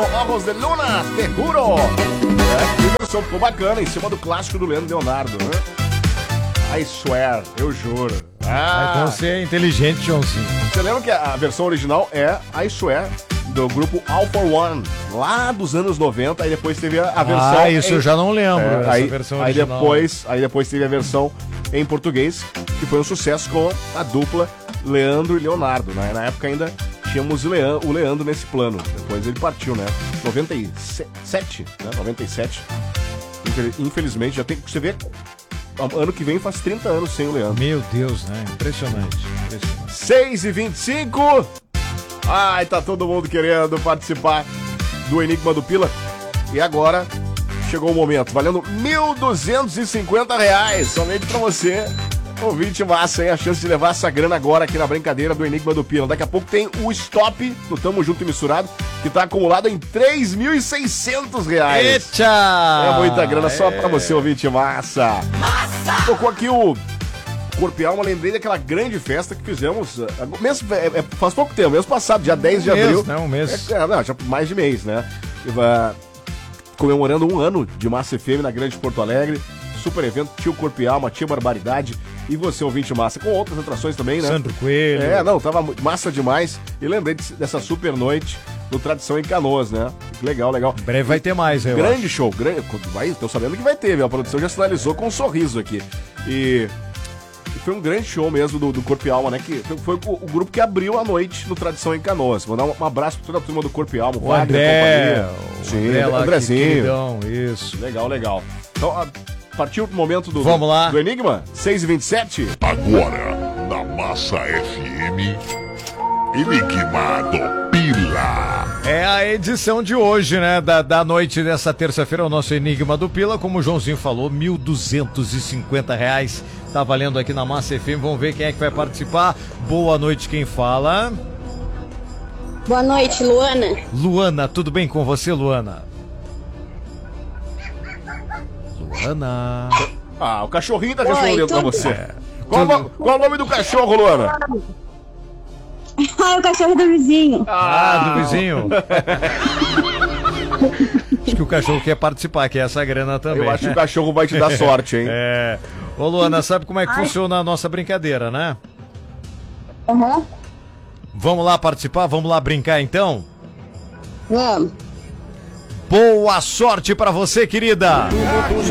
Ojos de Luna, Te Juro. Que versão ficou bacana, em cima do clássico do Leonardo, né? I swear, eu juro. Então você é inteligente, Joãozinho. Você lembra que a versão original é I Swear, do grupo All for One, lá dos anos 90, aí depois teve a versão... isso eu já não lembro, essa versão original. Aí depois teve a versão em português, que foi um sucesso com a dupla Leandro e Leonardo, né? Na época ainda tínhamos o Leandro nesse plano, depois ele partiu, né? 97, né? 97. Infelizmente, já tem... Você vê... Ano que vem faz 30 anos sem o Leandro. Meu Deus, né? Impressionante. 6h25. Ai, tá todo mundo querendo participar do Enigma do Pila. E agora chegou o momento, valendo R$1.250. Somente pra você, ouvinte massa, hein? A chance de levar essa grana agora aqui na brincadeira do Enigma do Pila. Daqui a pouco tem o stop do Tamo Junto e Misturado, que tá acumulado em R$3.600. Eita! É muita grana só pra você, ouvinte massa. Tocou aqui o Corpo e Alma, lembrei daquela grande festa que fizemos faz pouco tempo, mês passado, dia 10 de abril. Né? Um mês. Já mais de mês, né? Comemorando um ano de Massa FM na Grande Porto Alegre. Super evento, Tio Corpo e Alma, Tia Barbaridade e você, ouvinte massa, com outras atrações também, né? Sandro Coelho. Tava massa demais. E lembrei dessa super noite no Tradição em Canoas, né? Legal. Em breve vai ter mais, eu grande acho. show, tô sabendo que vai ter, viu? A produção já sinalizou com um sorriso aqui. E foi um grande show mesmo do Corpo e Alma, né? Que foi o grupo que abriu a noite no Tradição em Canoas. Vou dar um abraço pra toda a turma do Corpo e Alma, o André, Andrezinho. Queridão, isso. Legal. Então, partiu o momento do Enigma? 6h27. Agora, na Massa FM, Enigma do Pila. É a edição de hoje, né? Da noite dessa terça-feira, o nosso Enigma do Pila. Como o Joãozinho falou, R$1.250 tá valendo aqui na Massa FM. Vamos ver quem é que vai participar. Boa noite, quem fala? Boa noite, Luana. Luana, tudo bem com você, Luana? Luana. O cachorrinho tá respondendo pra você. Qual o nome do cachorro, Luana? O cachorro do vizinho. Do vizinho. Acho que o cachorro quer participar, quer essa grana também. Eu acho que o cachorro vai te dar sorte, hein? Ô, Luana, sabe como é que funciona a nossa brincadeira, né? Uhum. Vamos lá participar? Vamos lá brincar, então? Vamos. Boa sorte pra você, querida!